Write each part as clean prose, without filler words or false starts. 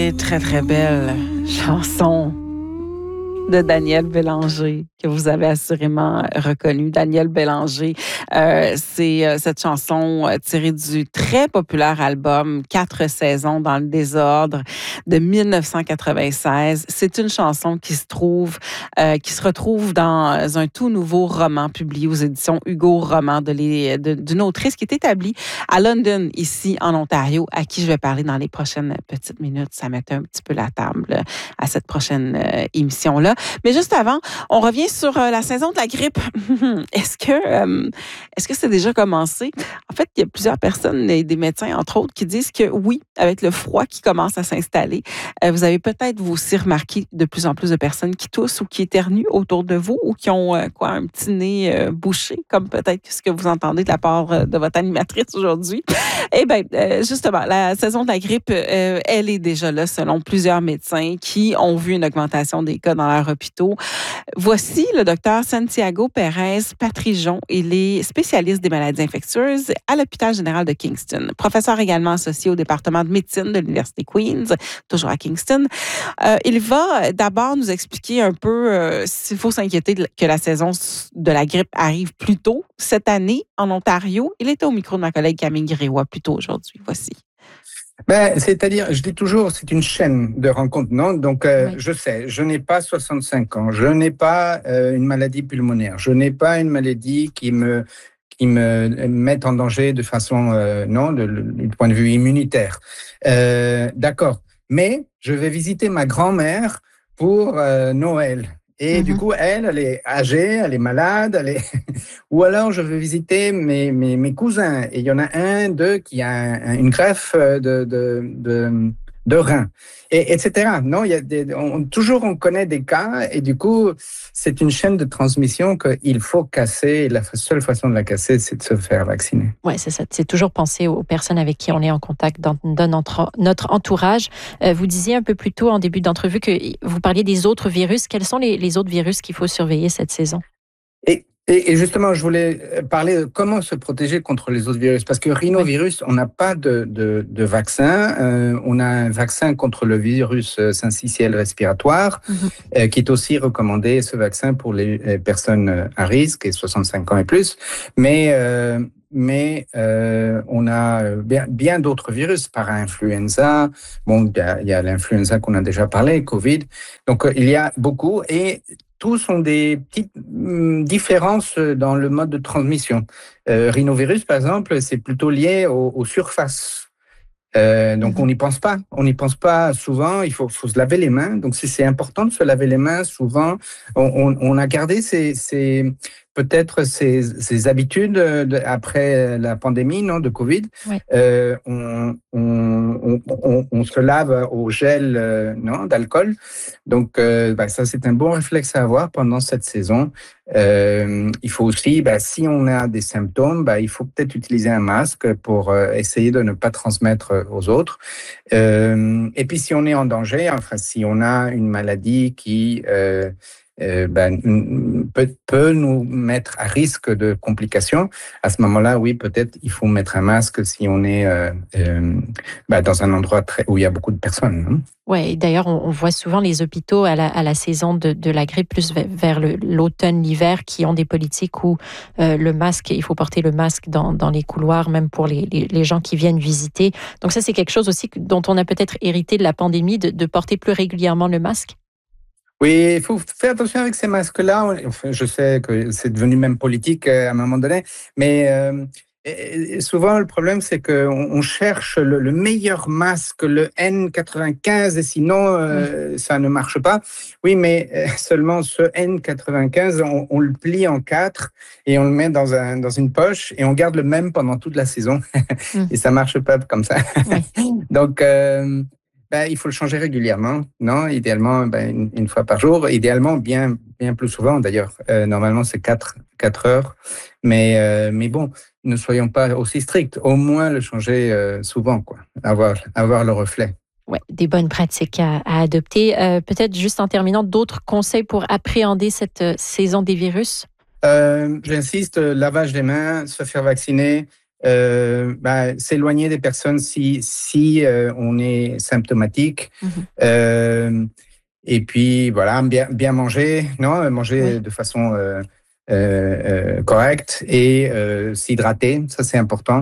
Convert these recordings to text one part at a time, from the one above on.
très, très belle chanson de Daniel Bélanger, que vous avez assurément reconnu. Daniel Bélanger, c'est cette chanson tirée du très populaire album 4 saisons dans le désordre de 1996. C'est une chanson qui se retrouve dans un tout nouveau roman publié aux éditions Hugo Roman d'une autrice qui est établie à London, ici en Ontario, à qui je vais parler dans les prochaines petites minutes. Ça mettait un petit peu la table à cette prochaine émission-là. Mais juste avant, on revient sur la saison de la grippe. Est-ce que c'est déjà commencé? En fait, il y a plusieurs personnes, des médecins entre autres, qui disent que oui, avec le froid qui commence à s'installer, vous avez peut-être vous aussi remarqué de plus en plus de personnes qui toussent ou qui éternuent autour de vous ou qui ont un petit nez bouché, comme peut-être ce que vous entendez de la part de votre animatrice aujourd'hui. Eh bien, justement, la saison de la grippe, elle est déjà là selon plusieurs médecins qui ont vu une augmentation des cas dans leurs hôpitaux. Voici le docteur Santiago Pérez Patrijon. Il est spécialiste des maladies infectieuses à l'hôpital général de Kingston. Professeur également associé au département de médecine de l'Université Queen's, toujours à Kingston. Il va d'abord nous expliquer un peu s'il faut s'inquiéter que la saison de la grippe arrive plus tôt cette année en Ontario. Il était au micro de ma collègue Camille Gréois plus tôt aujourd'hui. Voici. C'est-à-dire, je dis toujours, c'est une chaîne de rencontres, non? Donc, oui. Je sais, je n'ai pas 65 ans, je n'ai pas une maladie pulmonaire, je n'ai pas une maladie qui me mette en danger de façon, du point de vue immunitaire. D'accord. Mais je vais visiter ma grand-mère pour Noël. Et du coup, elle est âgée, elle est malade, ou alors je vais visiter mes cousins. Et il y en a un d'eux qui a une greffe de rein, etc. Non, toujours on connaît des cas, et du coup, c'est une chaîne de transmission qu'il faut casser. Et la seule façon de la casser, c'est de se faire vacciner. Oui, c'est ça. C'est toujours penser aux personnes avec qui on est en contact dans notre entourage. Vous disiez un peu plus tôt en début d'entrevue que vous parliez des autres virus. Quels sont les autres virus qu'il faut surveiller cette saison? Et justement, je voulais parler de comment se protéger contre les autres virus. Parce que rhinovirus, on n'a pas de vaccin. On a un vaccin contre le virus syncytiel respiratoire, qui est aussi recommandé, ce vaccin, pour les personnes à risque, et 65 ans et plus. Mais on a bien d'autres virus, para-influenza. Bon, il y a l'influenza qu'on a déjà parlé, Covid. Donc, il y a beaucoup, et tous ont des petites différences dans le mode de transmission. Rhinovirus, par exemple, c'est plutôt lié aux surfaces. Donc, on n'y pense pas. On n'y pense pas souvent. Il faut se laver les mains. Donc, c'est important de se laver les mains. Souvent, on a gardé peut-être ces habitudes après la pandémie, non, de Covid. Oui. On se lave au gel, d'alcool. Donc, ça, c'est un bon réflexe à avoir pendant cette saison. Il faut aussi, si on a des symptômes, il faut peut-être utiliser un masque pour essayer de ne pas transmettre aux autres. Et puis, si on est en danger, si on a une maladie qui peut nous mettre à risque de complications, à ce moment-là, oui, peut-être il faut mettre un masque si on est dans un endroit où il y a beaucoup de personnes. Oui, d'ailleurs, on voit souvent les hôpitaux à la saison de la grippe, plus vers l'automne, l'hiver, qui ont des politiques où le masque, il faut porter le masque dans les couloirs, même pour les gens qui viennent visiter. Donc ça, c'est quelque chose aussi dont on a peut-être hérité de la pandémie, de porter plus régulièrement le masque. Oui, il faut faire attention avec ces masques-là. Je sais que c'est devenu même politique à un moment donné, mais souvent le problème, c'est qu'on cherche le meilleur masque, le N95, et sinon ça ne marche pas. Oui, mais seulement ce N95, on le plie en 4 et on le met dans une poche et on garde le même pendant toute la saison. Et ça marche pas comme ça. Donc il faut le changer régulièrement, non? Idéalement, une fois par jour. Idéalement, bien plus souvent, d'ailleurs. Normalement, c'est 4 heures. Mais bon, ne soyons pas aussi stricts. Au moins, le changer souvent, quoi. Avoir le reflet. Ouais, des bonnes pratiques à adopter. Peut-être juste en terminant, d'autres conseils pour appréhender cette saison des virus? J'insiste, lavage des mains, se faire vacciner. s'éloigner des personnes si on est symptomatique. Et puis voilà, bien manger, manger de façon correcte et s'hydrater, ça c'est important.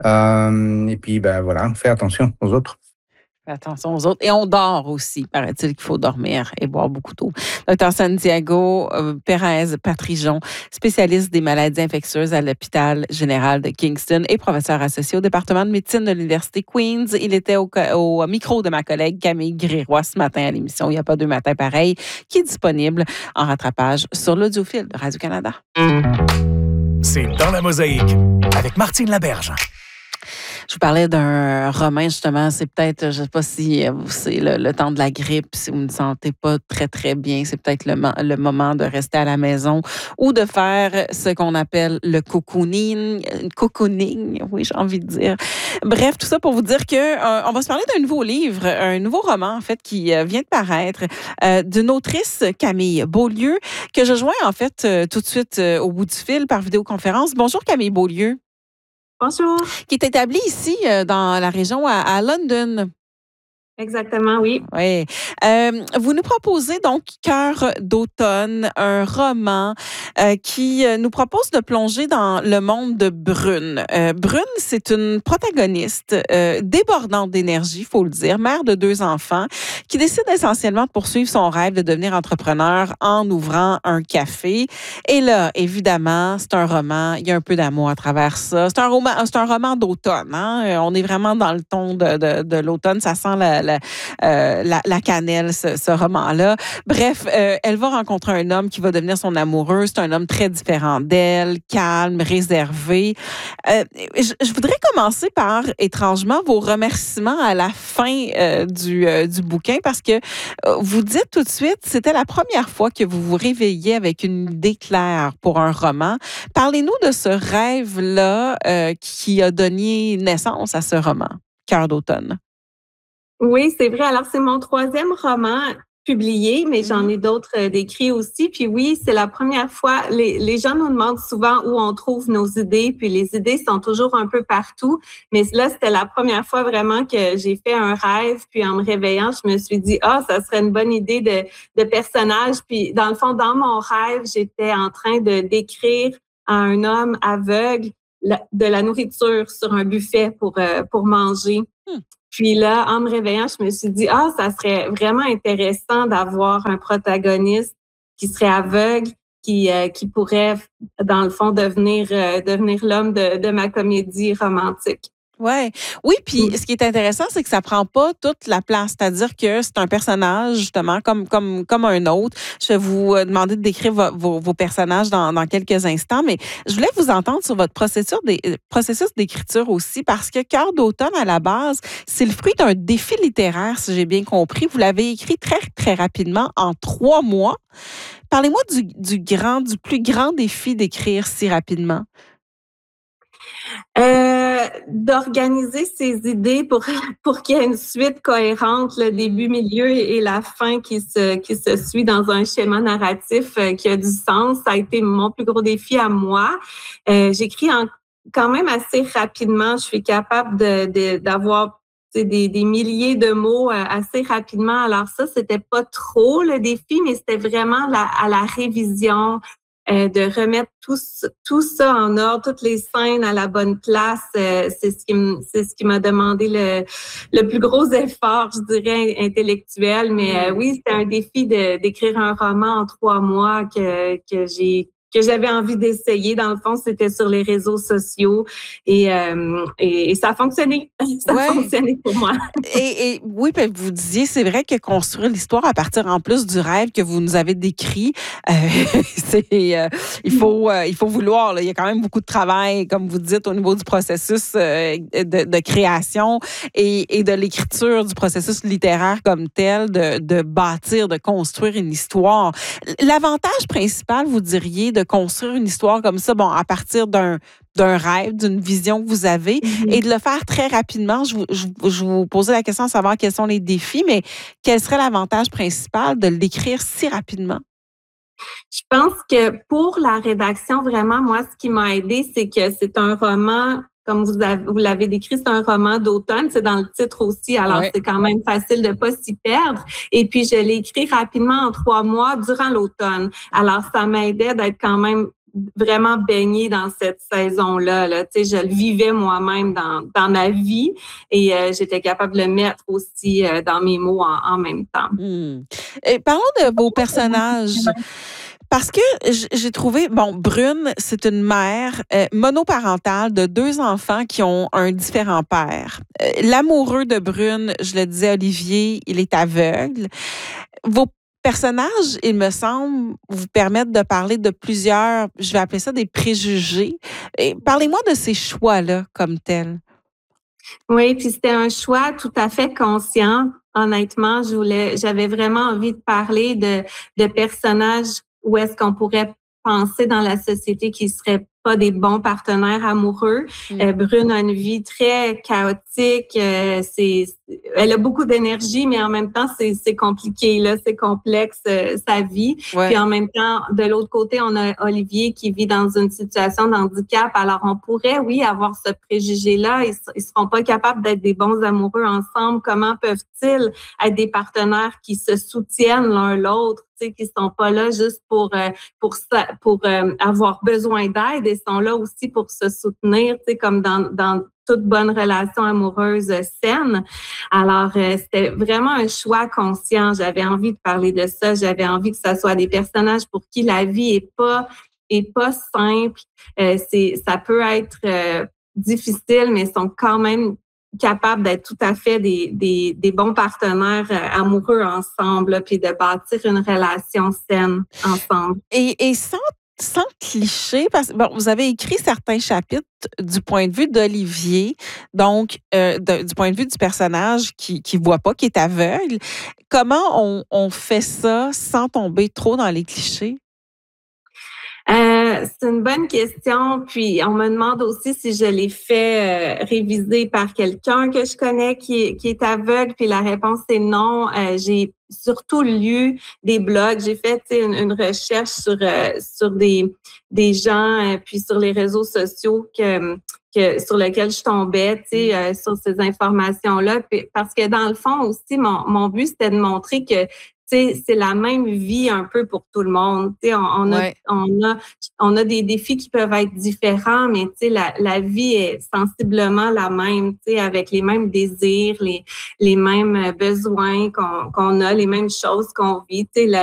Et puis voilà, faire attention aux autres. Attention aux autres. Et on dort aussi, paraît-il qu'il faut dormir et boire beaucoup d'eau. Dr Santiago Pérez Patrijon, spécialiste des maladies infectieuses à l'hôpital général de Kingston et professeur associé au département de médecine de l'Université Queen's. Il était au micro de ma collègue Camille Gréroy ce matin à l'émission « Il n'y a pas deux matins pareils » qui est disponible en rattrapage sur l'audiofil de Radio-Canada. C'est Dans la mosaïque avec Martine Laberge. Je vous parlais d'un roman, justement. C'est peut-être, je ne sais pas si c'est le temps de la grippe, si vous ne sentez pas très, très bien. C'est peut-être le moment de rester à la maison ou de faire ce qu'on appelle le cocooning, oui, j'ai envie de dire. Bref, tout ça pour vous dire que on va se parler d'un nouveau livre, un nouveau roman, en fait, qui vient de paraître, d'une autrice, Camille Beaulieu, que je joins, en fait, tout de suite au bout du fil par vidéoconférence. Bonjour, Camille Beaulieu. Bonjour. Qui est établi ici, dans la région à London. Exactement, oui. Oui. Vous nous proposez donc Cœur d'automne, un roman qui nous propose de plonger dans le monde de Brune. Brune, c'est une protagoniste débordante d'énergie, il faut le dire, mère de 2 enfants, qui décide essentiellement de poursuivre son rêve de devenir entrepreneur en ouvrant un café. Et là, évidemment, c'est un roman, il y a un peu d'amour à travers ça. C'est un roman d'automne. Hein? On est vraiment dans le ton de l'automne, ça sent la cannelle, ce roman-là. Bref, elle va rencontrer un homme qui va devenir son amoureux. C'est un homme très différent d'elle, calme, réservé. Je voudrais commencer par, étrangement, vos remerciements à la fin du bouquin, parce que vous dites tout de suite, c'était la première fois que vous vous réveillez avec une idée claire pour un roman. Parlez-nous de ce rêve-là qui a donné naissance à ce roman, Cœur d'automne. Oui, c'est vrai. Alors, c'est mon 3e roman publié, mais j'en ai d'autres d'écrits aussi. Puis oui, c'est la première fois. Les gens nous demandent souvent où on trouve nos idées, puis les idées sont toujours un peu partout. Mais là, c'était la première fois vraiment que j'ai fait un rêve. Puis en me réveillant, je me suis dit, ça serait une bonne idée de personnage. Puis dans le fond, dans mon rêve, j'étais en train de décrire à un homme aveugle de la nourriture sur un buffet pour manger. Puis là, en me réveillant, je me suis dit, ça serait vraiment intéressant d'avoir un protagoniste qui serait aveugle, qui pourrait, dans le fond, devenir l'homme de ma comédie romantique. Ouais. Oui, puis ce qui est intéressant, c'est que ça prend pas toute la place. C'est-à-dire que c'est un personnage, justement, comme un autre. Je vais vous demander de décrire vos personnages dans quelques instants, mais je voulais vous entendre sur votre processus d'écriture aussi, parce que Cœur d'automne, à la base, c'est le fruit d'un défi littéraire, si j'ai bien compris. Vous l'avez écrit très, très rapidement, en 3 mois. Parlez-moi du plus grand défi d'écrire si rapidement. D'organiser ses idées pour qu'il y ait une suite cohérente, le début, milieu et la fin qui se suit dans un schéma narratif qui a du sens. Ça a été mon plus gros défi à moi. J'écris quand même assez rapidement. Je suis capable d'avoir des milliers de mots assez rapidement. Alors ça, c'était pas trop le défi, mais c'était vraiment à la révision, de remettre tout ça en ordre, toutes les scènes à la bonne place. C'est ce qui m'a demandé le plus gros effort, je dirais, intellectuel. Mais oui, c'était un défi d'écrire un roman en 3 mois que j'avais envie d'essayer. Dans le fond, c'était sur les réseaux sociaux et ça a fonctionné. Ça a fonctionné pour moi. Et oui, puis vous disiez, c'est vrai que construire l'histoire à partir en plus du rêve que vous nous avez décrit, il faut vouloir. Là. Il y a quand même beaucoup de travail, comme vous dites, au niveau du processus de création et de l'écriture, du processus littéraire comme tel, de bâtir, de construire une histoire. L'avantage principal, vous diriez, de construire une histoire comme ça, à partir d'un rêve, d'une vision que vous avez, et de le faire très rapidement. Je vous posais la question de savoir quels sont les défis, mais quel serait l'avantage principal de l'écrire si rapidement? Je pense que pour la rédaction, vraiment, moi, ce qui m'a aidé, c'est que c'est un roman comme vous l'avez décrit, c'est un roman d'automne. C'est dans le titre aussi. Alors, c'est quand même facile de pas s'y perdre. Et puis, je l'ai écrit rapidement en 3 mois durant l'automne. Alors, ça m'aidait d'être quand même vraiment baignée dans cette saison-là. Là. Tu sais, je le vivais moi-même dans ma vie et j'étais capable de le mettre aussi dans mes mots en même temps. Et parlons de vos personnages. Parce que j'ai trouvé, Brune, c'est une mère monoparentale de 2 enfants qui ont un différent père. L'amoureux de Brune, je le disais, Olivier, il est aveugle. Vos personnages, il me semble, vous permettent de parler de plusieurs, je vais appeler ça des préjugés. Et parlez-moi de ces choix-là comme tels. Oui, puis c'était un choix tout à fait conscient. Honnêtement, j'avais vraiment envie de parler de personnages où est-ce qu'on pourrait penser dans la société qui seraient pas des bons partenaires amoureux. Brune a une vie très chaotique. Elle a beaucoup d'énergie, mais en même temps, c'est compliqué, là, c'est complexe, sa vie. Ouais. Puis en même temps, de l'autre côté, on a Olivier qui vit dans une situation de handicap. Alors, on pourrait, oui, avoir ce préjugé-là. Ils seront pas capables d'être des bons amoureux ensemble. Comment peuvent-ils être des partenaires qui se soutiennent l'un l'autre? Qui sont pas là juste pour avoir besoin d'aide et sont là aussi pour se soutenir, comme dans toute bonne relation amoureuse saine. Alors, c'était vraiment un choix conscient. J'avais envie de parler de ça. J'avais envie que ça soit des personnages pour qui la vie est pas simple. Ça peut être difficile, mais sont quand même capables d'être tout à fait des bons partenaires amoureux ensemble, là, puis de bâtir une relation saine ensemble. Et sans cliché, parce que vous avez écrit certains chapitres du point de vue d'Olivier, donc du point de vue du personnage qui voit pas, qui est aveugle. Comment on fait ça sans tomber trop dans les clichés? C'est une bonne question. Puis, on me demande aussi si je l'ai fait réviser par quelqu'un que je connais qui est aveugle. Puis, la réponse est non. J'ai surtout lu des blogs. J'ai fait une recherche sur des gens, puis sur les réseaux sociaux sur lesquels je tombais, sur ces informations-là. Puis, parce que dans le fond aussi, mon but, c'était de montrer que c'est la même vie un peu pour tout le monde. On a des défis qui peuvent être différents, mais la vie est sensiblement la même, avec les mêmes désirs, les mêmes besoins qu'on a, les mêmes choses qu'on vit.